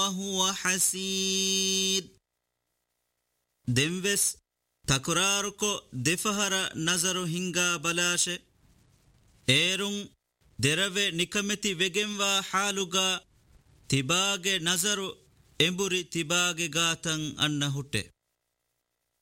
وهو حسير دموس تكراركو دفهر نظر هنگا بلاشه ایرون دروه نکمتی وگنوا حالوگا تباگ نظر ಎಂಬುರಿ ತಿಬಾಗೆ ಗಾತಂ ಅನ್ನ ಹುಟ್ಟೆ